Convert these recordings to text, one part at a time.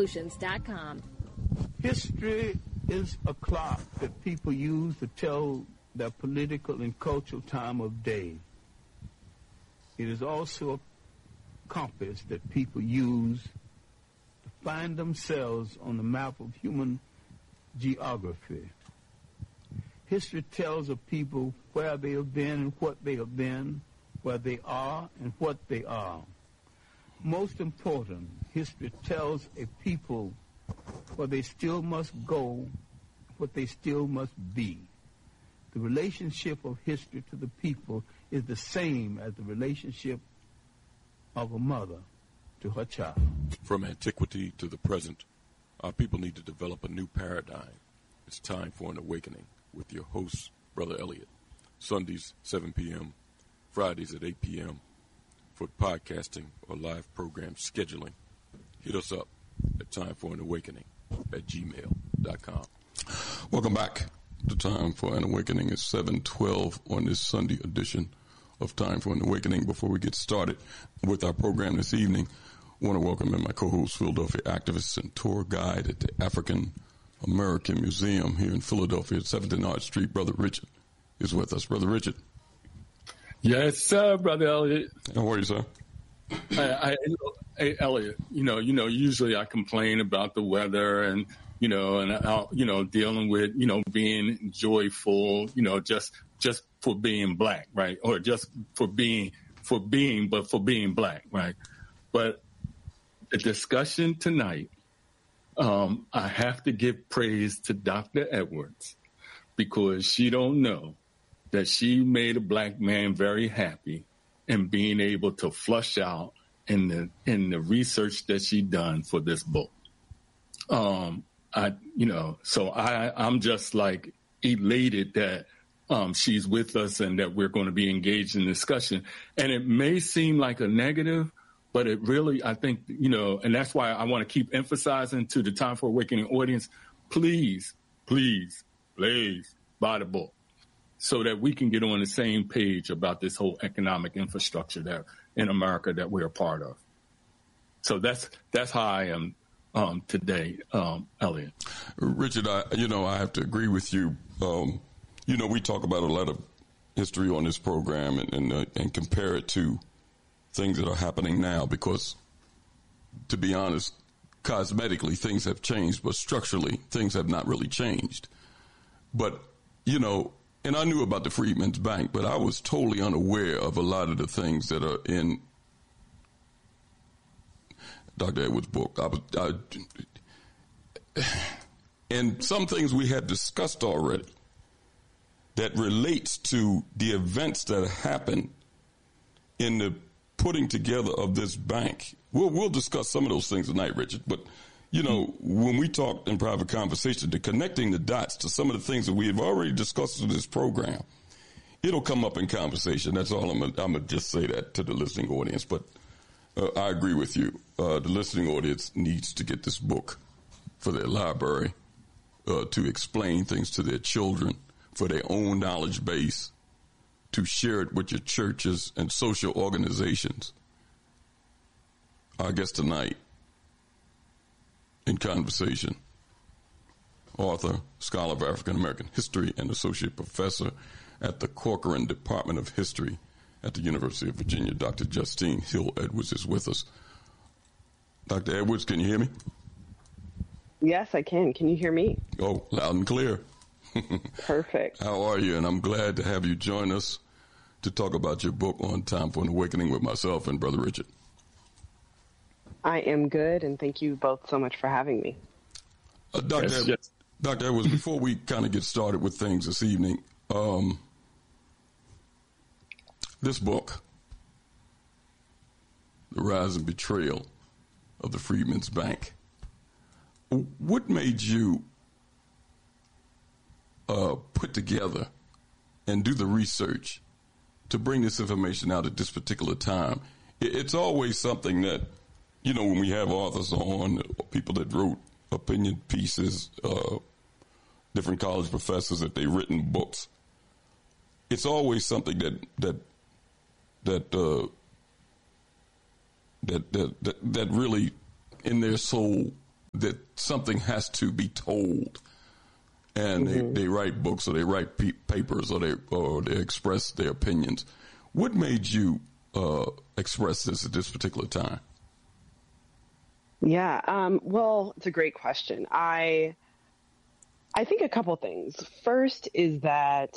HistorySolutions.com. History is a clock that people use to tell their political and cultural time of day. It is also a compass that people use to find themselves on the map of human geography. History tells of people where they have been and what they have been, where they are and what they are. Most important, history tells a people where they still must go, what they still must be. The relationship of history to the people is the same as the relationship of a mother to her child. From antiquity to the present, our people need to develop a new paradigm. It's time for an awakening with your host, Brother Elliot. Sundays, 7 p.m., Fridays at 8 p.m. For podcasting or live program scheduling, hit us up at timeforanawakening@gmail.com. Welcome back to Time for an Awakening. It's 7:12 on this Sunday edition of Time for an Awakening. Before we get started with our program this evening, I want to welcome in my co-host, Philadelphia activist and tour guide at the African American Museum here in Philadelphia at 7th and Arch Street. Brother Richard is with us. Brother Richard. Yes, sir, Brother Elliot. How are you, sir? Hey, Elliot, usually I complain about the weather and, dealing with, being joyful, just for being black, right? Or just for being black, right? But the discussion tonight, I have to give praise to Dr. Edwards because she don't know that she made a black man very happy in being able to flush out in the research that she done for this book. I'm just like elated that she's with us and that we're going to be engaged in discussion. And it may seem like a negative, but it really, I think, and that's why I want to keep emphasizing to the Time for Awakening audience, please buy the book so that we can get on the same page about this whole economic infrastructure that in America that we're a part of. So that's how I am today, Elliot. Richard, I have to agree with you. We talk about a lot of history on this program and compare it to things that are happening now because, to be honest, cosmetically things have changed, but structurally things have not really changed. But, and I knew about the Freedmen's Bank, but I was totally unaware of a lot of the things that are in Dr. Edwards' book. And some things we had discussed already that relates to the events that happened in the putting together of this bank. We'll discuss some of those things tonight, Richard, but when we talked in private conversation, to connecting the dots to some of the things that we have already discussed in this program, it'll come up in conversation. That's all. I'm going to just say that to the listening audience. But I agree with you. The listening audience needs to get this book for their library to explain things to their children for their own knowledge base, to share it with your churches and social organizations. Our guest tonight, in conversation, author, scholar of African American history, and associate professor at the Corcoran Department of History at the University of Virginia, Dr. Justine Hill Edwards is with us. Dr. Edwards, can you hear me? Yes, I can. Can you hear me? Oh, loud and clear. Perfect. How are you? And I'm glad to have you join us to talk about your book on Time for an Awakening with myself and Brother Richard. I am good, and thank you both so much for having me. Dr. Edwards, before we kind of get started with things this evening, this book, The Rise and Betrayal of the Freedmen's Bank, what made you put together and do the research to bring this information out at this particular time? It's always something that, when we have authors on, people that wrote opinion pieces, different college professors that they've written books, it's always something that really in their soul that something has to be told. And they write books or they write papers or they express their opinions. What made you express this at this particular time? Yeah, well, it's a great question. I think a couple things. First is that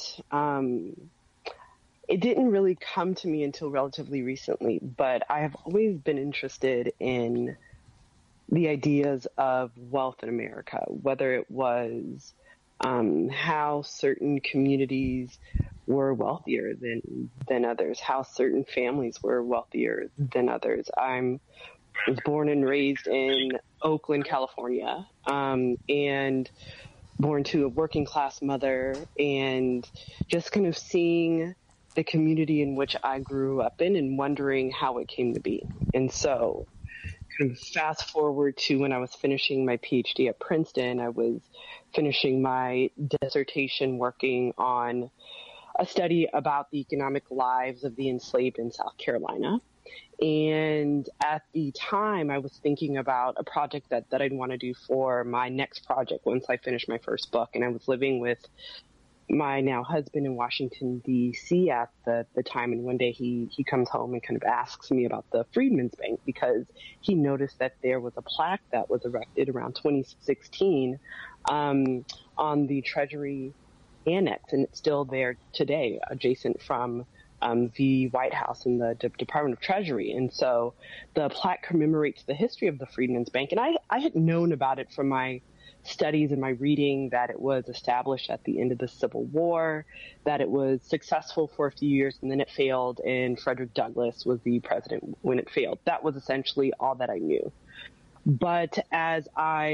it didn't really come to me until relatively recently, but I have always been interested in the ideas of wealth in America, whether it was how certain communities were wealthier than others, how certain families were wealthier than others. I was born and raised in Oakland, California, and born to a working class mother, and just kind of seeing the community in which I grew up in and wondering how it came to be. And so kind of fast forward to when I was finishing my PhD at Princeton, I was finishing my dissertation working on a study about the economic lives of the enslaved in South Carolina. And at the time, I was thinking about a project that I'd want to do for my next project once I finished my first book. And I was living with my now husband in Washington, D.C. at the time. And one day he comes home and kind of asks me about the Freedmen's Bank because he noticed that there was a plaque that was erected around 2016 on the Treasury Annex. And it's still there today, adjacent from the White House and the Department of Treasury. And so the plaque commemorates the history of the Freedmen's Bank. And I had known about it from my studies and my reading that it was established at the end of the Civil War, that it was successful for a few years and then it failed, and Frederick Douglass was the president when it failed. That was essentially all that I knew. But as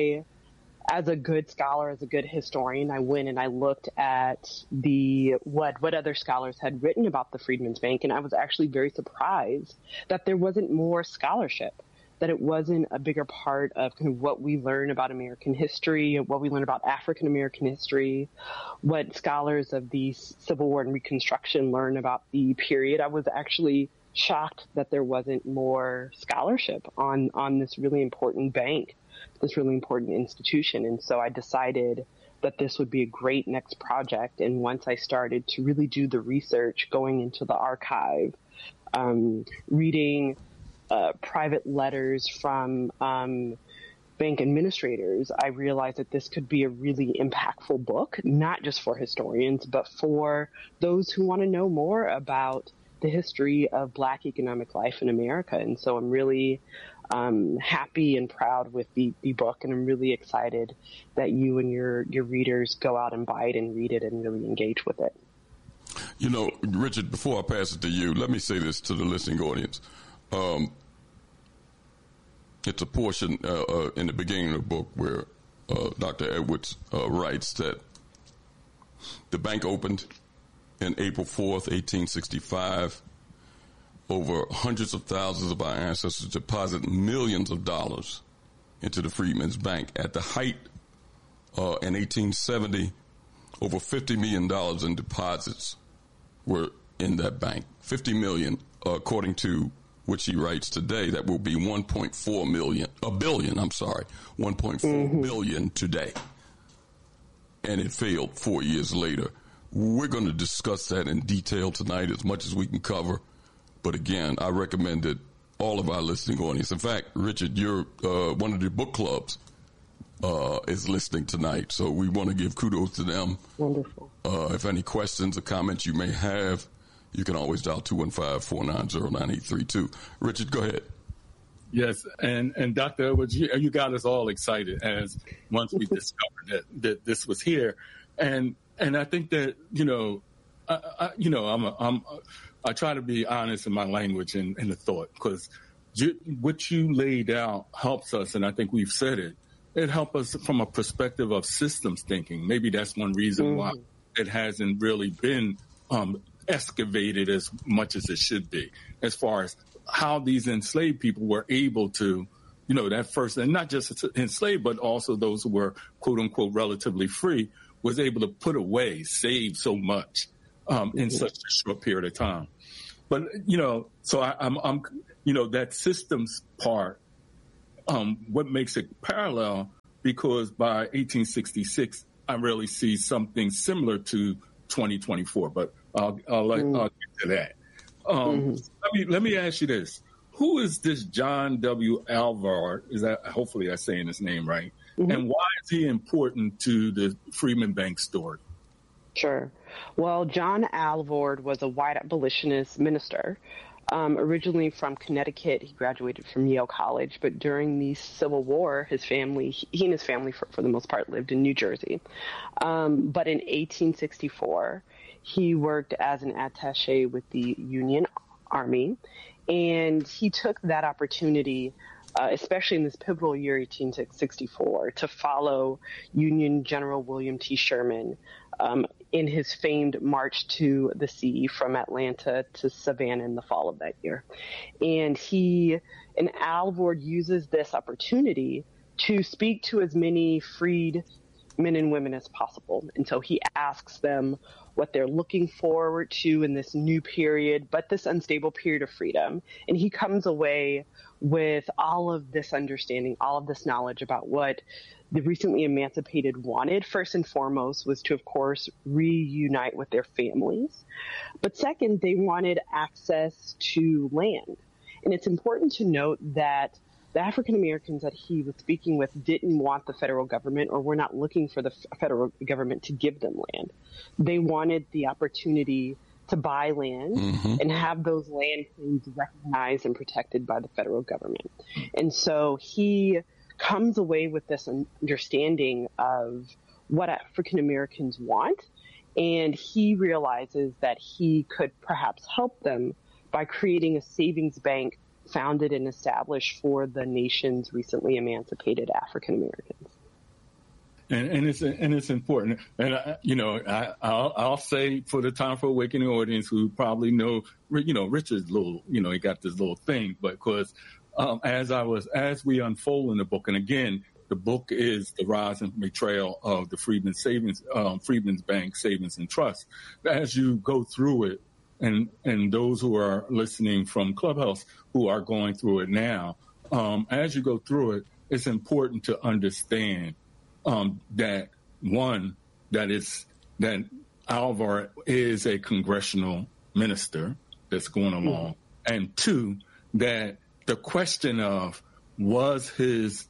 a good scholar, as a good historian, I went and I looked at what other scholars had written about the Freedmen's Bank, and I was actually very surprised that there wasn't more scholarship, that it wasn't a bigger part of kind of what we learn about American history, what we learn about African American history, what scholars of the Civil War and Reconstruction learn about the period. I was actually shocked that there wasn't more scholarship on this really important bank, this really important institution. And so I decided that this would be a great next project. And once I started to really do the research, going into the archive, reading private letters from bank administrators, I realized that this could be a really impactful book, not just for historians, but for those who want to know more about the history of Black economic life in America. And so I'm really happy and proud with the book, and I'm really excited that you and your readers go out and buy it and read it and really engage with it. You know, Richard, before I pass it to you, let me say this to the listening audience. It's a portion in the beginning of the book where Dr. Edwards writes that the bank opened in April 4th, 1865. Over hundreds of thousands of our ancestors deposited millions of dollars into the Freedmen's Bank. At the height in 1870, over $50 million in deposits were in that bank. $50 million, according to which he writes today, that will be 1.4 billion today. And it failed 4 years later. We're going to discuss that in detail tonight as much as we can cover. But again, I recommend that all of our listening audience, in fact, Richard, you're one of the book clubs is listening tonight. So we want to give kudos to them. Wonderful. If any questions or comments you may have, you can always dial 215-490-9832. Richard, go ahead. Yes, and Dr. Edwards, you got us all excited as once we discovered that this was here, and I think that I try to be honest in my language and the thought, because what you laid out helps us, and I think we've said it. It helps us from a perspective of systems thinking. Maybe that's one reason why it hasn't really been excavated as much as it should be, as far as how these enslaved people were able to, that first, and not just enslaved, but also those who were, quote unquote, relatively free, was able to put away, save so much in such a short period of time. But, so I'm that systems part what makes it parallel, because by 1866, I really see something similar to 2024, but I'll get to that. Let me ask you this. Who is this John W. Alvord? Hopefully I'm saying his name right. And why is he important to the Freedmen Bank story? Sure. Well, John Alvord was a white abolitionist minister, originally from Connecticut. He graduated from Yale College, but during the Civil War, he and his family, for the most part, lived in New Jersey. But in 1864, he worked as an attaché with the Union Army, and he took that opportunity, especially in this pivotal year, 1864, to follow Union General William T. Sherman in his famed march to the sea from Atlanta to Savannah in the fall of that year. And Alvord uses this opportunity to speak to as many freed men and women as possible. And so he asks them what they're looking forward to in this new period, but this unstable period of freedom. And he comes away with all of this understanding, all of this knowledge about what the recently emancipated wanted. First and foremost was to, of course, reunite with their families. But second, they wanted access to land. And it's important to note that the African Americans that he was speaking with didn't want the federal government, or were not looking for the federal government to give them land. They wanted the opportunity to buy land and have those land claims recognized and protected by the federal government. And so he comes away with this understanding of what African Americans want, and he realizes that he could perhaps help them by creating a savings bank founded and established for the nation's recently emancipated African Americans. And it's important. And I'll say, for the Time for Awakening audience who probably know, Richard's little, he got this little thing, but because as we unfold in the book, and again, the book is The Rise and Betrayal of the Freedmen's Bank Savings and Trust. As you go through it, and those who are listening from Clubhouse who are going through it now, as you go through it, it's important to understand that Alvord is a congressional minister that's going along, and two, that the question of was his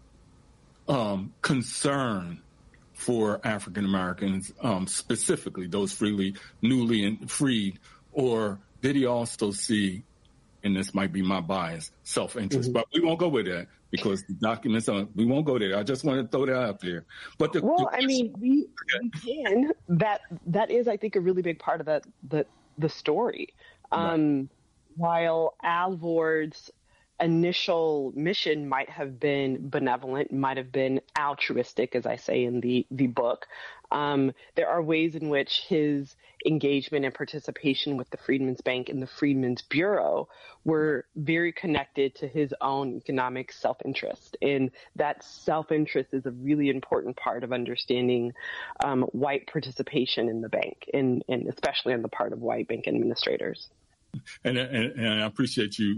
concern for African Americans, specifically those newly freed, or did he also see, and this might be my bias, self-interest? But we won't go with that because the documents we won't go there. I just want to throw that out there. But we can. That is, I think, a really big part of the story. Right. While Alvord's initial mission might have been benevolent, might have been altruistic, as I say in the book, there are ways in which his engagement and participation with the Freedmen's Bank and the Freedmen's Bureau were very connected to his own economic self-interest. And that self-interest is a really important part of understanding white participation in the bank, and especially on the part of white bank administrators. And I appreciate you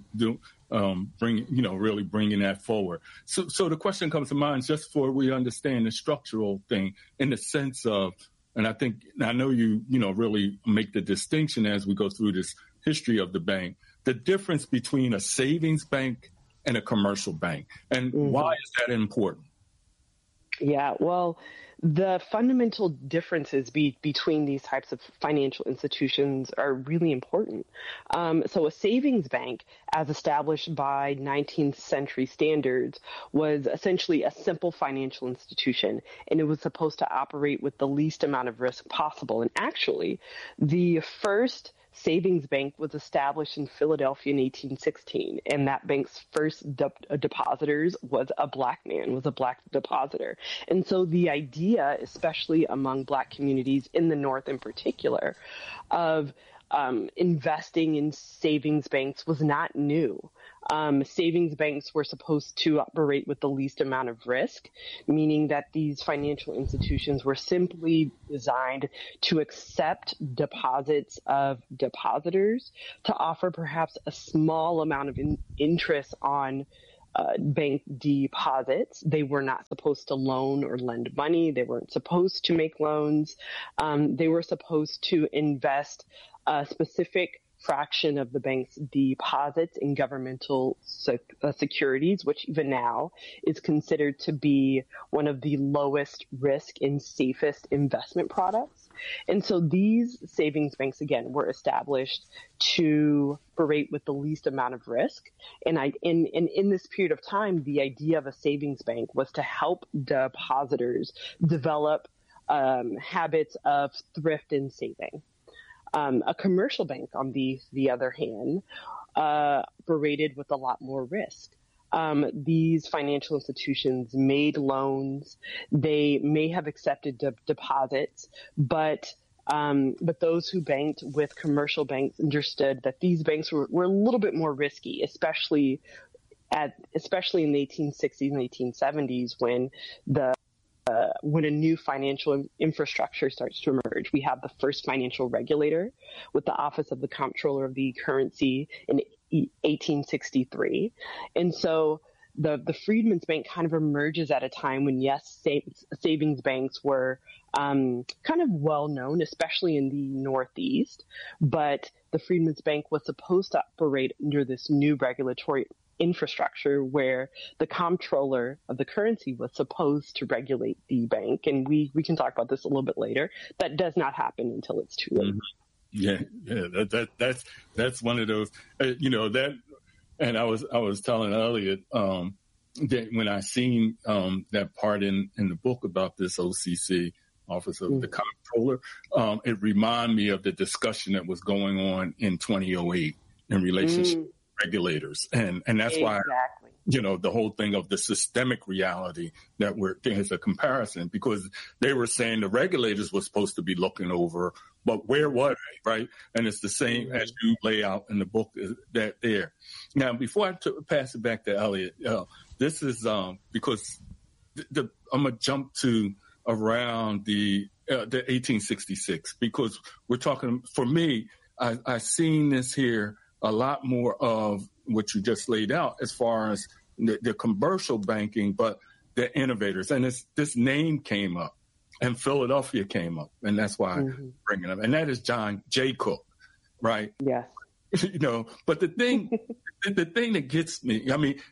really bringing that forward. So the question comes to mind, just for we understand the structural thing, in the sense of, and I know you really make the distinction as we go through this history of the bank, the difference between a savings bank and a commercial bank, and why is that important? Yeah, well, the fundamental differences between these types of financial institutions are really important. So a savings bank, as established by 19th century standards, was essentially a simple financial institution, and it was supposed to operate with the least amount of risk possible. And actually, the first savings bank was established in Philadelphia in 1816, and that bank's first depositors was a black depositor. And so the idea, especially among black communities in the North in particular, of investing in savings banks was not new. Savings banks were supposed to operate with the least amount of risk, meaning that these financial institutions were simply designed to accept deposits of depositors, to offer perhaps a small amount of interest on bank deposits. They were not supposed to loan or lend money. They weren't supposed to make loans. They were supposed to invest a specific fraction of the bank's deposits in governmental securities, which even now is considered to be one of the lowest risk and safest investment products. And so these savings banks, again, were established to operate with the least amount of risk. And in this period of time, the idea of a savings bank was to help depositors develop habits of thrift and saving. A commercial bank, on the other hand, operated with a lot more risk. These financial institutions made loans. They may have accepted deposits, but those who banked with commercial banks understood that these banks were a little bit more risky, especially in the 1860s and 1870s when a new financial infrastructure starts to emerge. We have the first financial regulator with the Office of the Comptroller of the Currency in 1863. And so the Freedmen's Bank kind of emerges at a time when, yes, savings banks were kind of well known, especially in the Northeast, but the Freedmen's Bank was supposed to operate under this new regulatory infrastructure where the comptroller of the currency was supposed to regulate the bank. And we can talk about this a little bit later. That does not happen until it's too late. Yeah. That's one of those, that, and I was telling Elliot, that when I seen, that part in the book about this OCC, Office of the Comptroller, it reminded me of the discussion that was going on in 2008 in relationship regulators. And that's why, the whole thing of the systemic reality that there's a comparison, because they were saying the regulators were supposed to be looking over, but where were they, right? And it's the same as you lay out in the book that there. Now, before I pass it back to Elliot, this is because I'm going to jump to around the 1866, because we're talking, for me, I seen this here a lot more of what you just laid out as far as the commercial banking, but the innovators. And this name came up, and Philadelphia came up, and that's why I bring it up. And that is John Jay Cook, right? Yes. But the thing that gets me,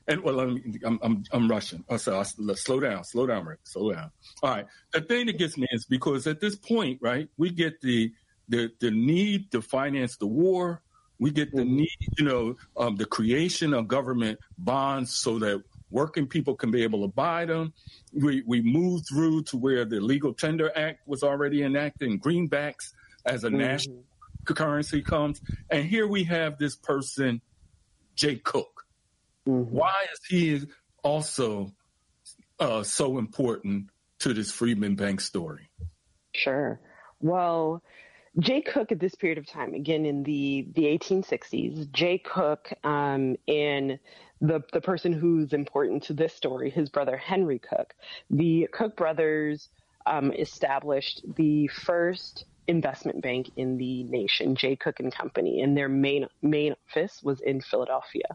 I'm rushing. Oh, so let's slow down, Rick, slow down. All right. The thing that gets me is because at this point, right, we get the need to finance the war. We get the need, the creation of government bonds so that working people can be able to buy them. We move through to where the Legal Tender Act was already enacted, and greenbacks as a national currency comes. And here we have this person, Jay Cook. Why is he also so important to this Freedmen Bank story? Sure. Well, Jay Cook at this period of time, again in the 1860s, Jay Cook and the person who's important to this story, his brother Henry Cook, the Cook brothers established the first investment bank in the nation, Jay Cook and Company, and their main office was in Philadelphia.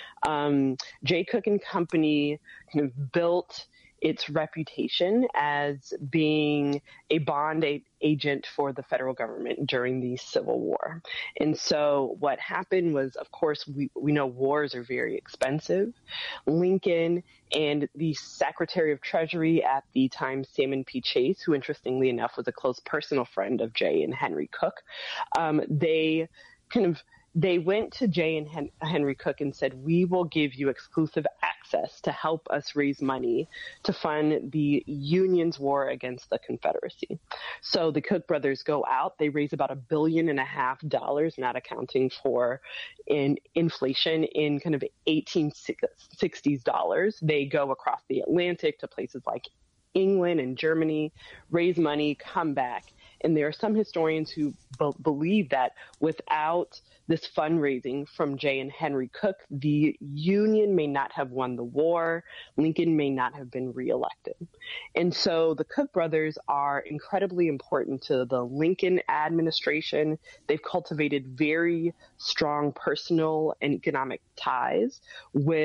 Jay Cook and Company kind of built its reputation as being a bond agent for the federal government during the Civil War. And so what happened was, of course, we know wars are very expensive. Lincoln and the Secretary of Treasury at the time, Salmon P. Chase, who interestingly enough was a close personal friend of Jay and Henry Cook, they went to Jay and Henry Cook and said, we will give you exclusive access to help us raise money to fund the Union's war against the Confederacy. So the Cook brothers go out, they raise about $1.5 billion, not accounting for inflation in kind of 1860s dollars. They go across the Atlantic to places like England and Germany, raise money, come back. And there are some historians who believe that without this fundraising from Jay and Henry Cook, the Union may not have won the war. Lincoln may not have been reelected. And so the Cook brothers are incredibly important to the Lincoln administration. They've cultivated very strong personal and economic ties with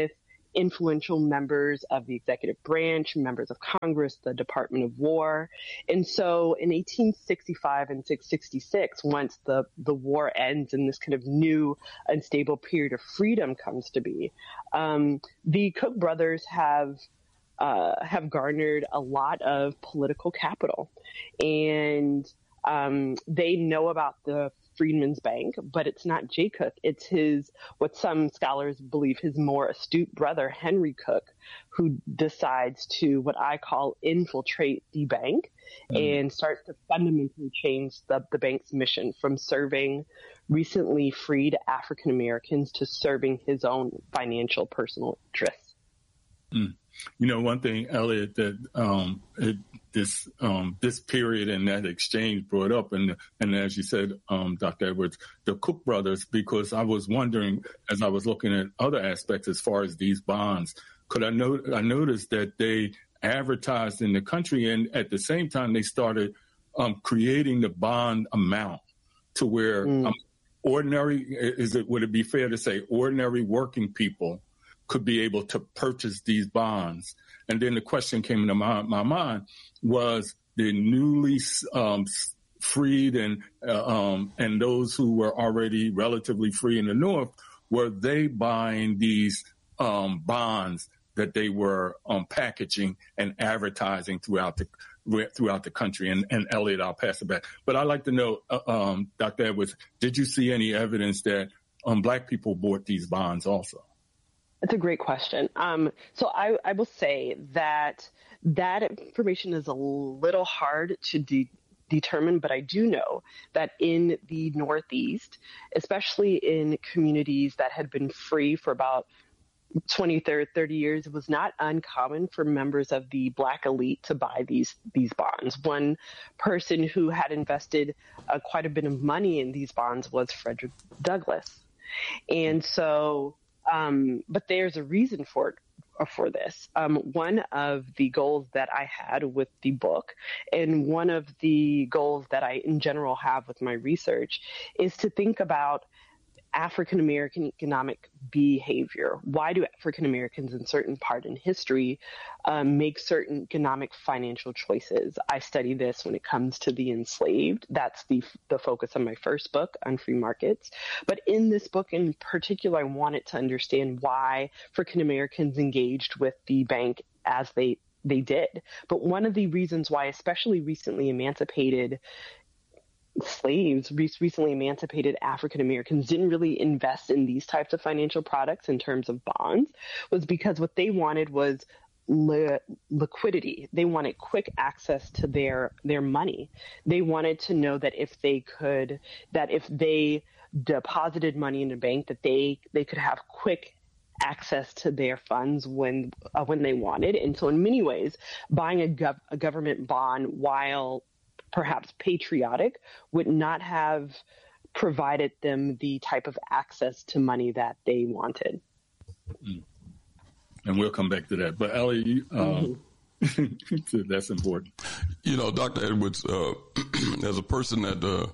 influential members of the executive branch, members of Congress, the Department of War. And so in 1865 and 1866, once the war ends and this kind of new unstable period of freedom comes to be, the Koch brothers have garnered a lot of political capital, and they know about the Freedmen's Bank, but it's not Jay Koch. It's what some scholars believe, his more astute brother, Henry Koch, who decides to, what I call, infiltrate the bank and starts to fundamentally change the bank's mission from serving recently freed African Americans to serving his own financial personal interests. You know, one thing, Elliot, that this period and that exchange brought up, and as you said, Dr. Edwards, the Koch brothers, because I was wondering as I was looking at other aspects as far as these bonds, I noticed that they advertised in the country, and at the same time they started creating the bond amount to where would it be fair to say ordinary working people could be able to purchase these bonds? And then the question came into my mind was the newly freed and those who were already relatively free in the North, were they buying these bonds that they were packaging and advertising throughout the country? And Elliot, I'll pass it back. But I'd like to know, Dr. Edwards, did you see any evidence that Black people bought these bonds also? That's a great question. So I will say that information is a little hard to determine, but I do know that in the Northeast, especially in communities that had been free for about 20, 30 years, it was not uncommon for members of the Black elite to buy these bonds. One person who had invested quite a bit of money in these bonds was Frederick Douglass. And so but there's a reason for this. One of the goals that I had with the book, and one of the goals that I in general have with my research, is to think about African American economic behavior. Why do African Americans in certain part in history make certain economic financial choices? I study this when it comes to the enslaved. That's the focus of my first book on free markets. But in this book in particular, I wanted to understand why African Americans engaged with the bank as they did. But one of the reasons why, especially recently emancipated recently emancipated African Americans didn't really invest in these types of financial products in terms of bonds, was because what they wanted was liquidity. They wanted quick access to their money. They wanted to know that if they deposited money in a bank, that they could have quick access to their funds when they wanted. And so in many ways, buying a government bond, while perhaps patriotic, would not have provided them the type of access to money that they wanted. And we'll come back to that. But Ellie, that's important. You know, Dr. Edwards, as a person that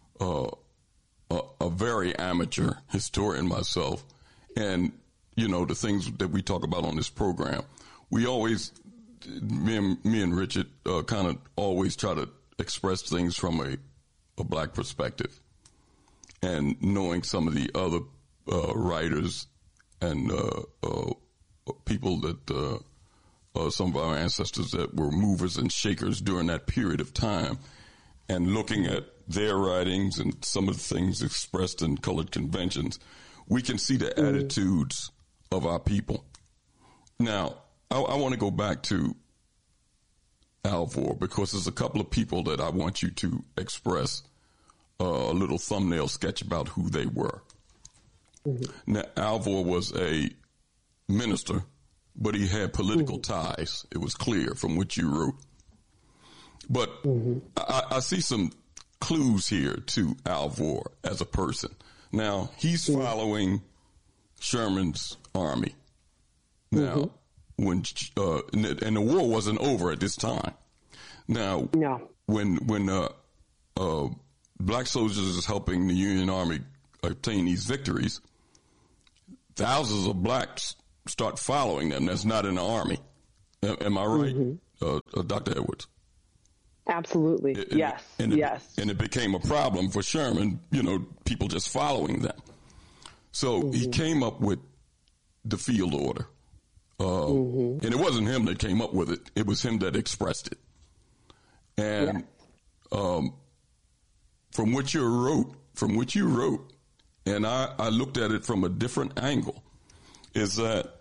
a very amateur historian myself, and, you know, the things that we talk about on this program, we always, me and Richard kind of always try to express things from a Black perspective, and knowing some of the other writers and people that some of our ancestors that were movers and shakers during that period of time, and looking at their writings and some of the things expressed in colored conventions, we can see the attitudes of our people. Now, I want to go back to Alvord, because there's a couple of people that I want you to express a little thumbnail sketch about who they were. Now, Alvord was a minister, but he had political ties. It was clear from what you wrote. But I see some clues here to Alvord as a person. Now, he's following Sherman's army. Now, when and the war wasn't over at this time. Now, when Black soldiers is helping the Union Army obtain these victories, thousands of Blacks start following them. That's not in the Army. Am I right, Dr. Edwards? Absolutely. Yes. Yes. And it became a problem for Sherman, people just following them. So he came up with the field order. And it wasn't him that came up with it. It was him that expressed it. And from what you wrote, and I looked at it from a different angle, is that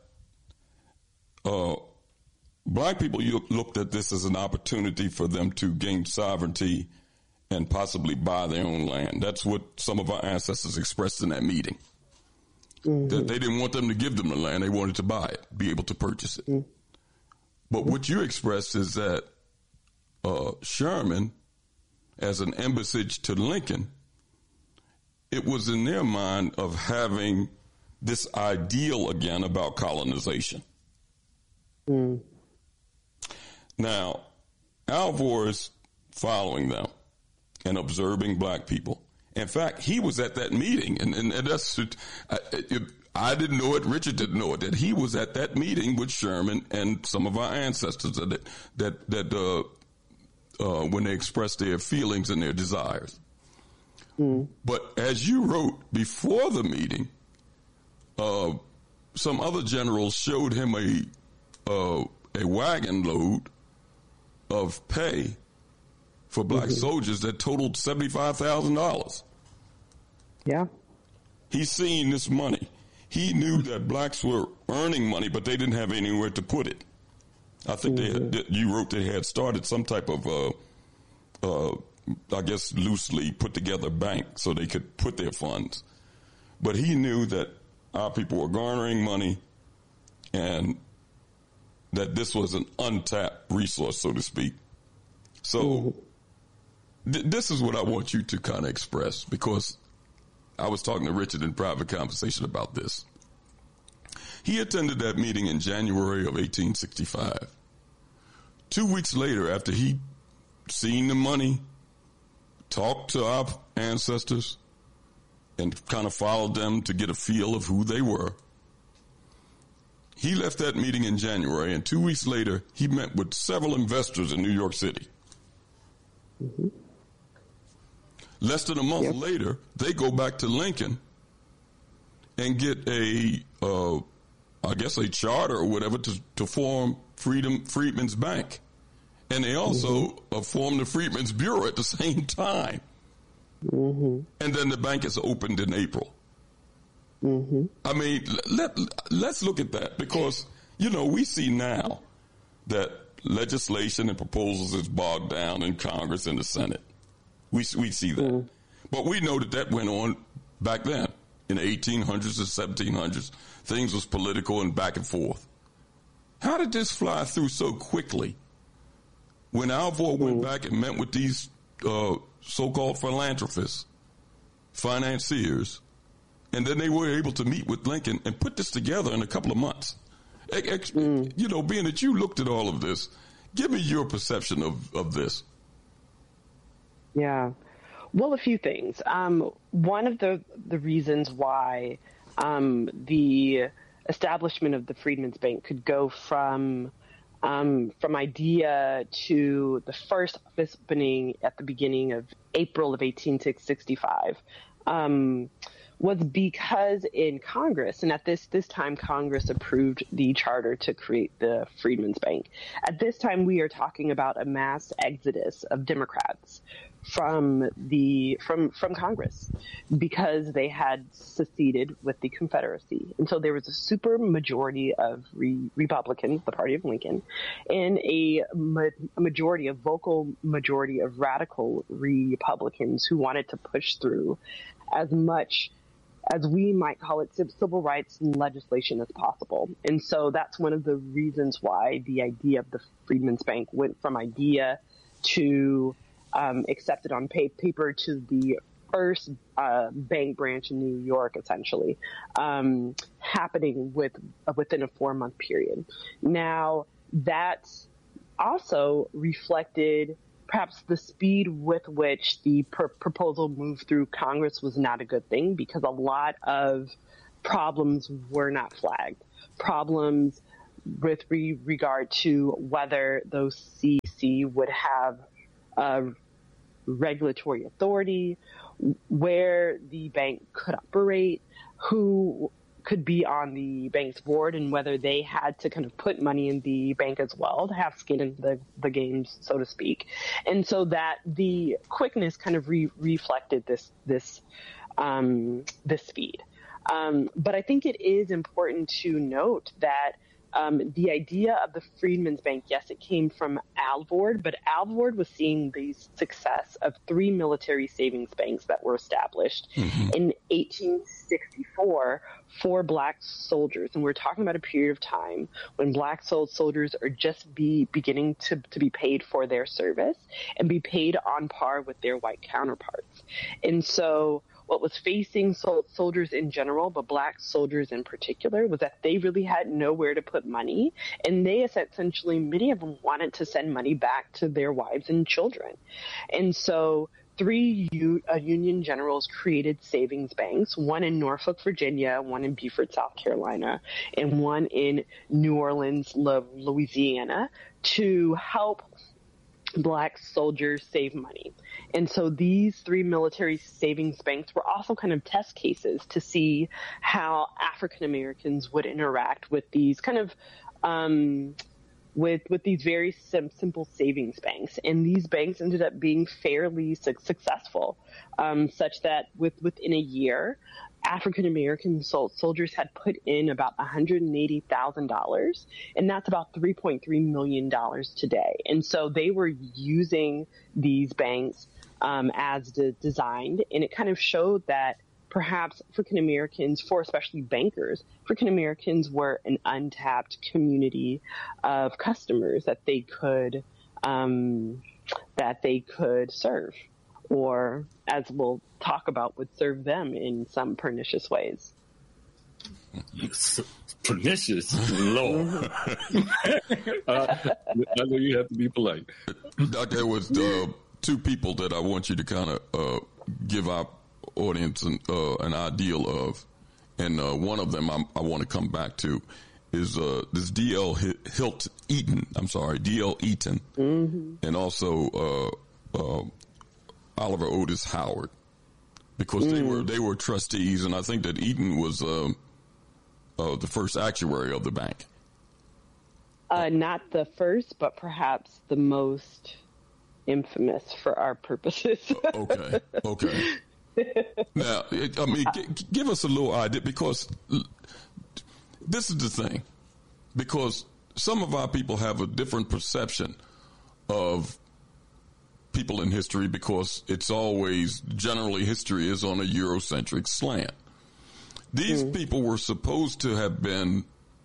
black people looked at this as an opportunity for them to gain sovereignty and possibly buy their own land. That's what some of our ancestors expressed in that meeting. That they didn't want them to give them the land. They wanted to buy it, be able to purchase it. But what you expressed is that Sherman, as an embassage to Lincoln, it was in their mind of having this ideal again about colonization. Now, Alvord is following them and observing black people. In fact, he was at that meeting, and that's, I didn't know it, Richard didn't know it, that he was at that meeting with Sherman and some of our ancestors that when they expressed their feelings and their desires. But as you wrote, before the meeting, some other generals showed him a wagon load of pay for black soldiers that totaled $75,000. Yeah. He's seeing this money. He knew that blacks were earning money, but they didn't have anywhere to put it. I think you wrote they had started some type of, I guess, loosely put together bank so they could put their funds. But he knew that our people were garnering money and that this was an untapped resource, so to speak. So this is what I want you to kind of express, because I was talking to Richard in private conversation about this. He attended that meeting in January of 1865. 2 weeks later, after he seen the money, talked to our ancestors, and kind of followed them to get a feel of who they were, he left that meeting in January, and 2 weeks later, he met with several investors in New York City. Less than a month later, they go back to Lincoln and get a charter or whatever to form Freedmen's Bank. And they also formed the Freedmen's Bureau at the same time. And then the bank is opened in April. I mean, let's look at that, because, we see now that legislation and proposals is bogged down in Congress and the Senate. We see that. But we know that went on back then in the 1800s and 1700s. Things was political and back and forth. How did this fly through so quickly when Alvord went back and met with these so-called philanthropists, financiers, and then they were able to meet with Lincoln and put this together in a couple of months? Being that you looked at all of this, give me your perception of this. Yeah. Well, a few things. One of the reasons why the establishment of the Freedmen's Bank could go from idea to the first office opening at the beginning of April of 1865 was because in Congress, and at this time Congress approved the charter to create the Freedmen's Bank. At this time, we are talking about a mass exodus of Democrats from Congress because they had seceded with the Confederacy. And so there was a super majority of Republicans, the party of Lincoln, and a vocal majority of radical Republicans who wanted to push through as much as we might call it civil rights legislation as possible. And so that's one of the reasons why the idea of the Freedmen's Bank went from idea to accepted on paper to the first bank branch in New York, essentially, happening within a 4-month period. Now, that also reflected perhaps the speed with which the proposal moved through Congress was not a good thing, because a lot of problems were not flagged. problems with regard to whether those CC would have regulatory authority, where the bank could operate, who could be on the bank's board, and whether they had to kind of put money in the bank as well to have skin in the game, so to speak. And so that the quickness kind of reflected this speed. But I think it is important to note that the idea of the Freedmen's Bank, yes, it came from Alvord, but Alvord was seeing the success of 3 military savings banks that were established in 1864 for black soldiers. And we're talking about a period of time when black soldiers are just beginning to be paid for their service and be paid on par with their white counterparts. And so what was facing soldiers in general, but black soldiers in particular, was that they really had nowhere to put money. And they essentially, many of them wanted to send money back to their wives and children. And so 3 Union generals created savings banks, one in Norfolk, Virginia, one in Beaufort, South Carolina, and one in New Orleans, Louisiana, to help black soldiers save money. And so these 3 military savings banks were also kind of test cases to see how African Americans would interact with these kind of with these very simple savings banks. And these banks ended up being fairly successful, such that within a year, African American soldiers had put in about $180,000, and that's about $3.3 million today. And so they were using these banks as designed, and it kind of showed that perhaps African Americans, for especially bankers, African Americans were an untapped community of customers that they could serve, or, as we'll talk about, would serve them in some pernicious ways. Pernicious? Lord. I know you have to be polite. There was 2 people that I want you to kind of give our audience an ideal of, and one of them I want to come back to is this D.L. Eaton, and also Oliver Otis Howard, because they were trustees, and I think that Eaton was the first actuary of the bank. Not the first, but perhaps the most infamous for our purposes. Okay. Now, I mean, give us a little idea, because this is the thing, because some of our people have a different perception of people in history, because it's always, generally history is on a Eurocentric slant. These people were supposed to have been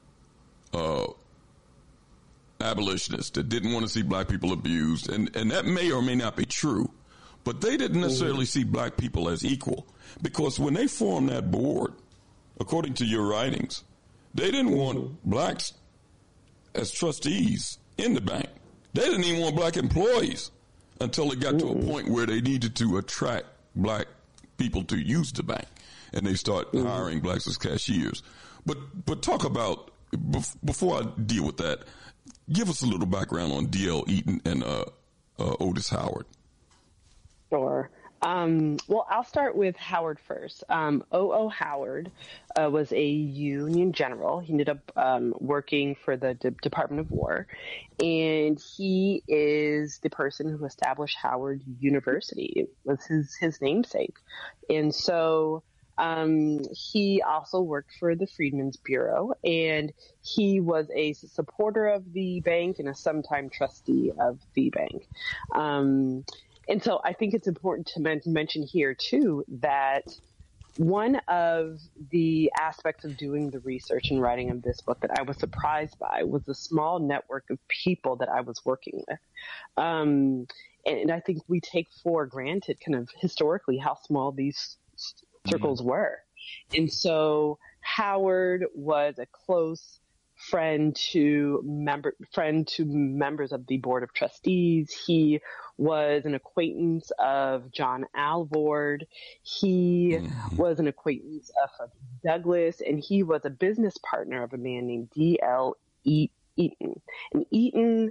abolitionists that didn't want to see black people abused, and that may or may not be true, but they didn't necessarily see black people as equal, because when they formed that board, according to your writings, they didn't want blacks as trustees in the bank. They didn't even want black employees until it got to a point where they needed to attract black people to use the bank, and they start hiring blacks as cashiers. But talk about, before I deal with that, give us a little background on D.L. Eaton and Otis Howard. Sure. Well, I'll start with Howard first. O.O. Howard was a Union general. He ended up working for the Department of War, and he is the person who established Howard University. It was his namesake. And so he also worked for the Freedmen's Bureau, and he was a supporter of the bank and a sometime trustee of the bank. And so I think it's important to mention here, too, that one of the aspects of doing the research and writing of this book that I was surprised by was the small network of people that I was working with. And I think we take for granted kind of historically how small these circles were. And so Howard was a close friend to members of the board of trustees. He was an acquaintance of John Alvord. He was an acquaintance of Frederick Douglass, and he was a business partner of a man named D.L. Eaton. And Eaton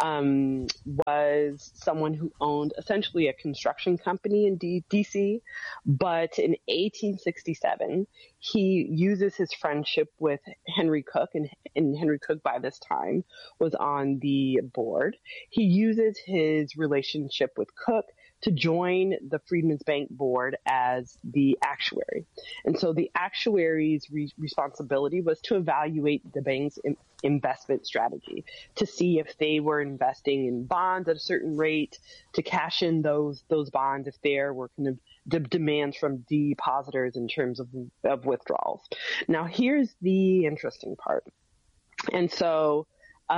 was someone who owned essentially a construction company in D.C., but in 1867, he uses his friendship with Henry Cook, and Henry Cook by this time was on the board. He uses his relationship with Cook to join the Freedmen's Bank board as the actuary. And so the actuary's responsibility was to evaluate the bank's investment strategy, to see if they were investing in bonds at a certain rate, to cash in those bonds if there were kind of demands from depositors in terms of withdrawals. Now, here's the interesting part. And so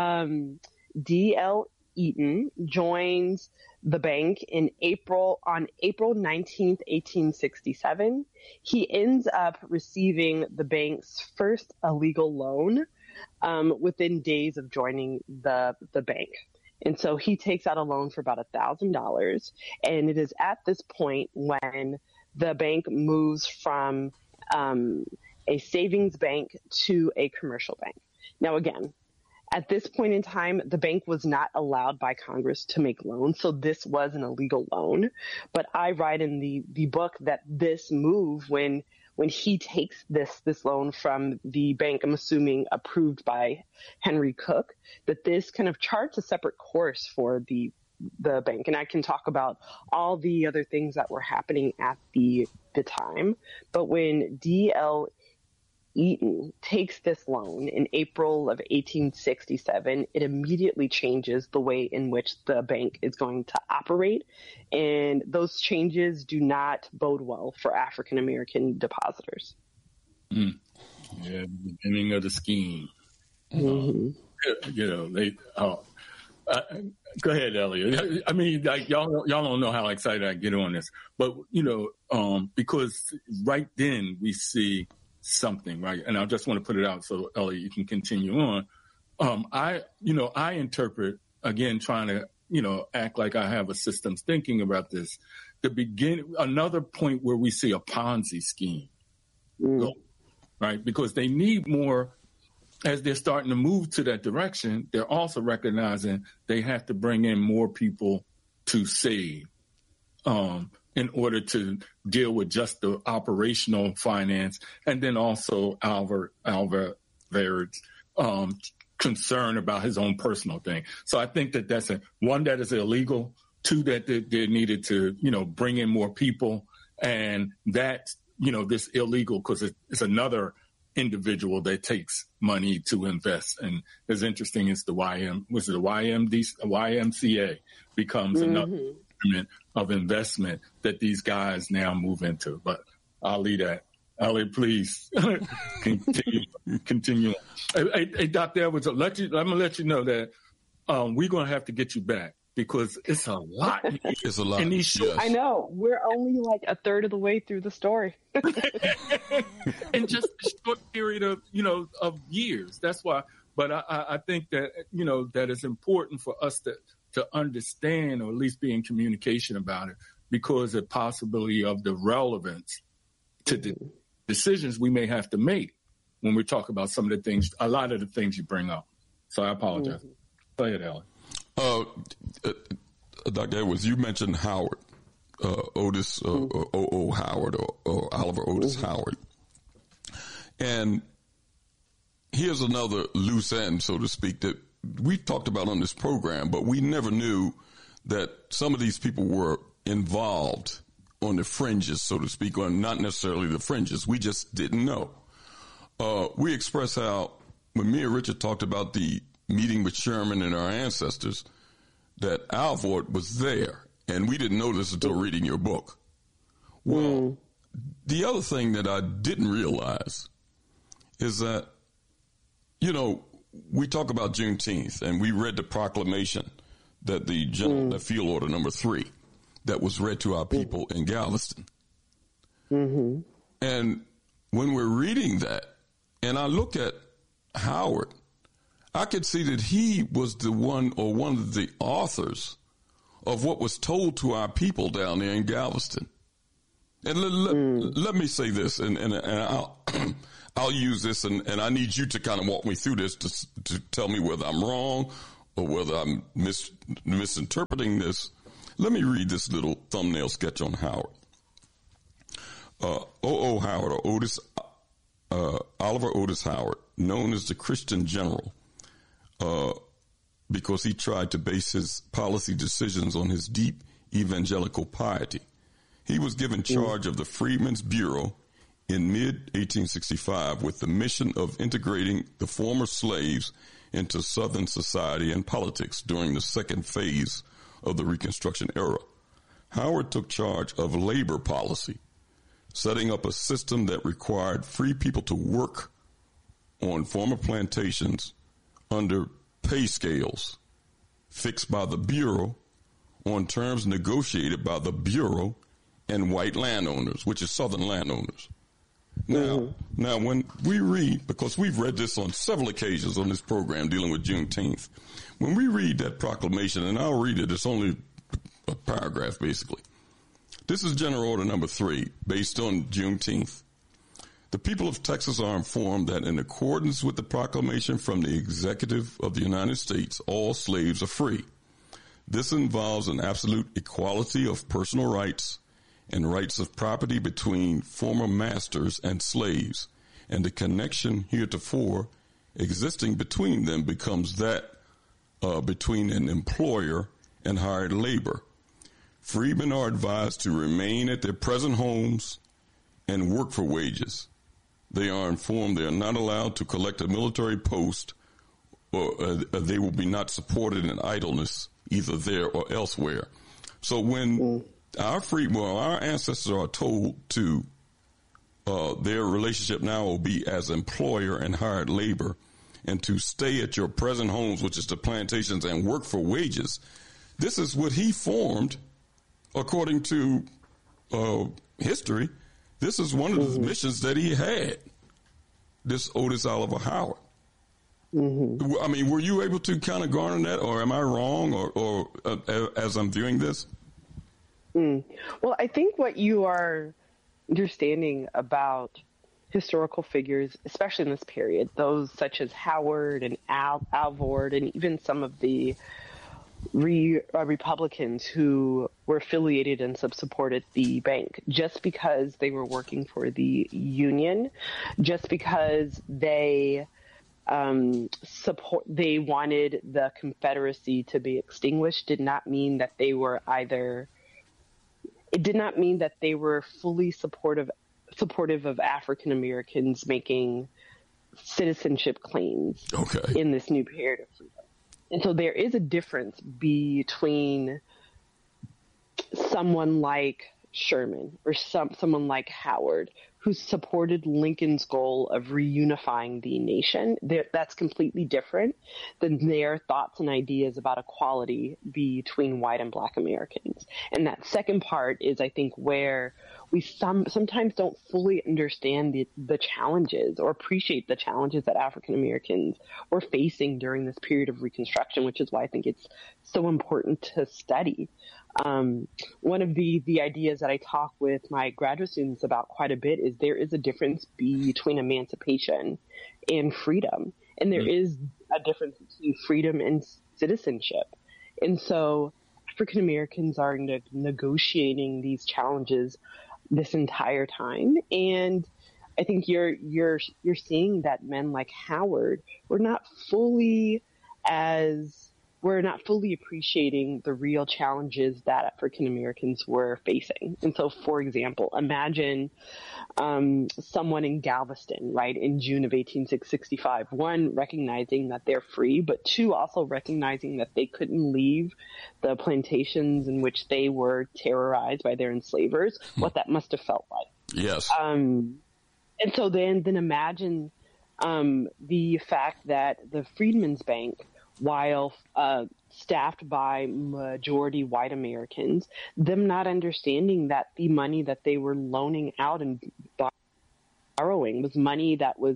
D.L. Eaton joins the bank on April 19th, 1867. He ends up receiving the bank's first illegal loan within days of joining the bank. And so he takes out a loan for about $1,000. And it is at this point when the bank moves from a savings bank to a commercial bank. Now, again, at this point in time, the bank was not allowed by Congress to make loans, so this was an illegal loan. But I write in the book that this move, when he takes this loan from the bank, I'm assuming approved by Henry Cook, that this kind of charts a separate course for the bank. And I can talk about all the other things that were happening at the time. But when D.L. Eaton takes this loan in April of 1867, it immediately changes the way in which the bank is going to operate. And those changes do not bode well for African American depositors. Yeah, the beginning of the scheme. Go ahead, Elliot. I mean, like, y'all don't know how excited I get on this, but because right then we see something, right? And I just want to put it out so Elliot, you can continue on. I interpret, again, trying to, act like I have a systems thinking about this. Another point where we see a Ponzi scheme, right? Because they need more, as they're starting to move to that direction, they're also recognizing they have to bring in more people to save. In order to deal with just the operational finance, and then also Alvord's concern about his own personal thing. So I think that's one, that is illegal. Two, that they needed to, bring in more people, and that, this illegal because it's another individual that takes money to invest. And as interesting as the YMCA becomes another of investment that these guys now move into. But I'll leave that. Elliot, please continue. Hey, Dr. Edwards, I'm going to let you know that we're going to have to get you back because it's a lot. It's a lot. In these shows. I know. We're only like a third of the way through the story. In just a short period of years. That's why. But I think that, that it's important for us to understand, or at least be in communication about it, because the possibility of the relevance to the decisions we may have to make when we talk about some of the things, a lot of the things you bring up. So I apologize. Go ahead, Alan. Dr. Edwards, you mentioned Howard, Otis, O.O. Howard, or Oliver Otis Howard. And here's another loose end, so to speak, that we talked about on this program, but we never knew that some of these people were involved on the fringes, so to speak, or not necessarily the fringes. We just didn't know. We expressed how, when me and Richard talked about the meeting with Sherman and our ancestors, that Alvord was there, and we didn't know this until reading your book. Well, the other thing that I didn't realize is that, we talk about Juneteenth, and we read the proclamation that the Field Order number 3 that was read to our people in Galveston. And when we're reading that, and I look at Howard, I could see that he was the one or one of the authors of what was told to our people down there in Galveston. And let me say this, and I'll, I'll use this, and I need you to kind of walk me through this to tell me whether I'm wrong or whether I'm misinterpreting this. Let me read this little thumbnail sketch on Howard. O.O. Howard, or Otis, Oliver Otis Howard, known as the Christian General, because he tried to base his policy decisions on his deep evangelical piety. He was given charge of the Freedmen's Bureau in mid-1865 with the mission of integrating the former slaves into Southern society and politics during the second phase of the Reconstruction era. Howard took charge of labor policy, setting up a system that required free people to work on former plantations under pay scales fixed by the Bureau on terms negotiated by the Bureau and white landowners, which is Southern landowners. Now, when we read, because we've read this on several occasions on this program dealing with Juneteenth, when we read that proclamation, and I'll read it, it's only a paragraph basically. This is General Order Number 3, based on Juneteenth. The people of Texas are informed that in accordance with the proclamation from the Executive of the United States, all slaves are free. This involves an absolute equality of personal rights and rights of property between former masters and slaves, and the connection heretofore existing between them becomes that between an employer and hired labor. Freedmen are advised to remain at their present homes and work for wages. They are informed they are not allowed to collect a military post, or they will be not supported in idleness either there or elsewhere. So when our ancestors are told to their relationship now will be as employer and hired labor, and to stay at your present homes, which is the plantations, and work for wages, this is what he formed, according to history. This is one of the missions that he had, this Otis Oliver Howard. I mean, were you able to kind of garner that, or am I wrong, or as I'm viewing this? Well, I think what you are understanding about historical figures, especially in this period, those such as Howard and Alvord, and even some of the Republicans who were affiliated and supported the bank, just because they were working for the Union, just because they they wanted the Confederacy to be extinguished, did not mean that they were fully supportive of African Americans making citizenship claims in this new period of freedom. And so there is a difference between someone like Sherman or someone like Howard, who supported Lincoln's goal of reunifying the nation. That's completely different than their thoughts and ideas about equality between white and black Americans. And that second part is, I think, where we sometimes don't fully understand the challenges or appreciate the challenges that African Americans were facing during this period of Reconstruction, which is why I think it's so important to study. One of the ideas that I talk with my graduate students about quite a bit is there is a difference between emancipation and freedom. And there is a difference between freedom and citizenship. And so African Americans are negotiating these challenges this entire time. And I think you're seeing that men like Howard were not fully appreciating the real challenges that African Americans were facing. And so, for example, imagine someone in Galveston, right, in June of 1865, one, recognizing that they're free, but two, also recognizing that they couldn't leave the plantations in which they were terrorized by their enslavers, what that must have felt like. Yes. And so then imagine the fact that the Freedmen's Bank, while staffed by majority white Americans, them not understanding that the money that they were loaning out and borrowing was money that was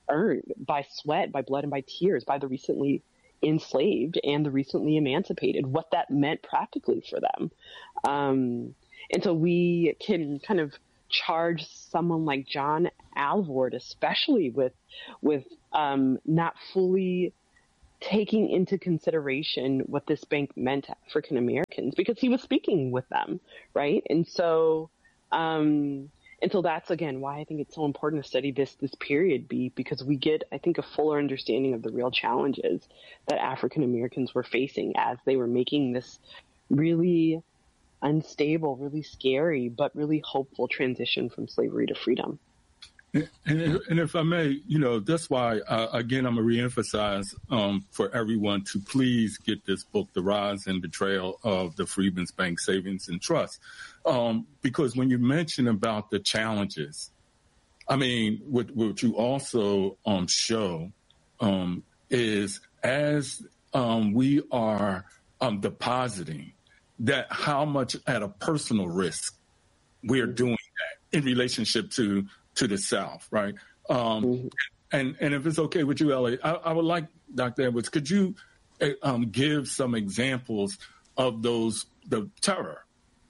earned by sweat, by blood, and by tears, by the recently enslaved and the recently emancipated, what that meant practically for them. And so we can kind of charge someone like John Alvord, especially with not fully taking into consideration what this bank meant to African Americans, because he was speaking with them, right? And so that's, again, why I think it's so important to study this period, because we get, I think, a fuller understanding of the real challenges that African Americans were facing as they were making this really unstable, really scary, but really hopeful transition from slavery to freedom. And if I may, that's why, again, I'm going to reemphasize for everyone to please get this book, The Rise and Betrayal of the Freedmen's Bank Savings and Trust. Because when you mention about the challenges, I mean, what you also show is as we are depositing, that how much at a personal risk we're doing that in relationship to the South, right? And if it's okay with you, Elliot, I would like, Dr. Edwards, could you give some examples of the terror,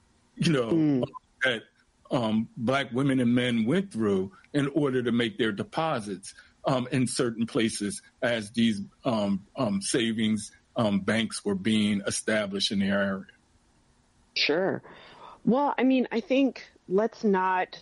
that Black women and men went through in order to make their deposits in certain places as these savings banks were being established in the area? Sure. Well, I mean, I think let's not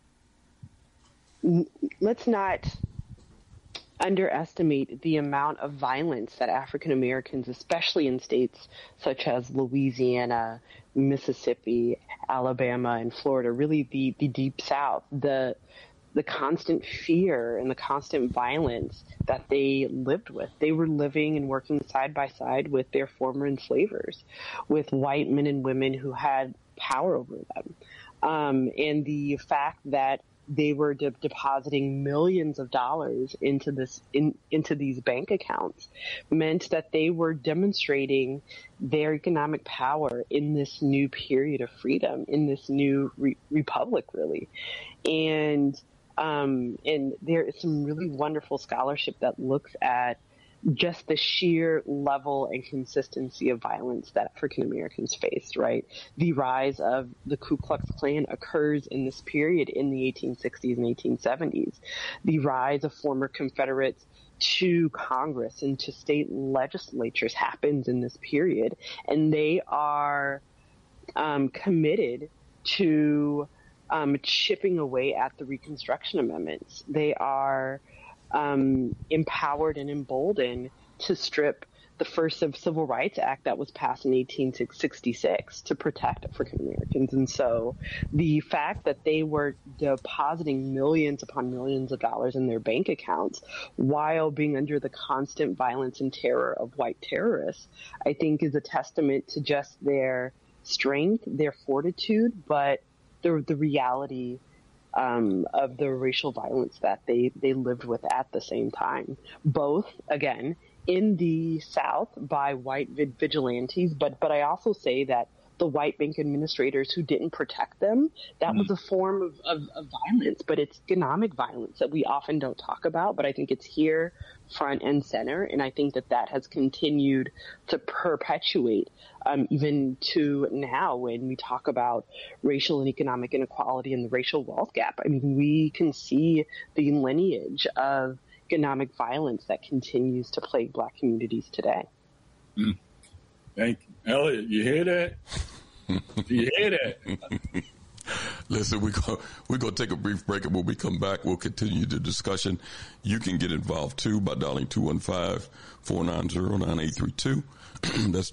underestimate the amount of violence that African Americans, especially in states such as Louisiana, Mississippi, Alabama, and Florida, really the Deep South, the constant fear and the constant violence that they lived with. They were living and working side by side with their former enslavers, with white men and women who had power over them. And the fact that they were depositing millions of dollars into these bank accounts meant that they were demonstrating their economic power in this new period of freedom, in this new republic, really. And there is some really wonderful scholarship that looks at just the sheer level and consistency of violence that African Americans faced, right? The rise of the Ku Klux Klan occurs in this period in the 1860s and 1870s. The rise of former Confederates to Congress and to state legislatures happens in this period, and they are committed to chipping away at the Reconstruction Amendments. They are empowered and emboldened to strip the first Civil Rights Act that was passed in 1866 to protect African Americans. And so the fact that they were depositing millions upon millions of dollars in their bank accounts while being under the constant violence and terror of white terrorists, I think is a testament to just their strength, their fortitude, but the reality of the racial violence that they lived with at the same time, both, again, in the South by white vigilantes, but I also say that the white bank administrators who didn't protect them, that was a form of violence, but it's economic violence that we often don't talk about, but I think it's here front and center, and I think that has continued to perpetuate even to now when we talk about racial and economic inequality and the racial wealth gap. I mean, we can see the lineage of economic violence that continues to plague Black communities today. Thank you. Elliot, you hear that? You hear that? Listen, we're going to take a brief break, and when we come back, we'll continue the discussion. You can get involved, too, by dialing 215-490-9832. That's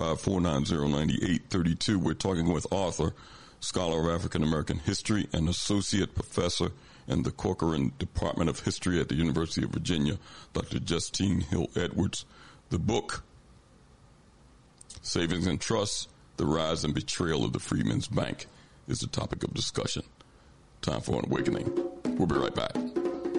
215-490-9832. We're talking with author, scholar of African American history, and associate professor in the Corcoran Department of History at the University of Virginia, Dr. Justine Hill Edwards. The book, Savings and Trust, The Rise and Betrayal of the Freedmen's Bank, is the topic of discussion. Time for an awakening. We'll be right back.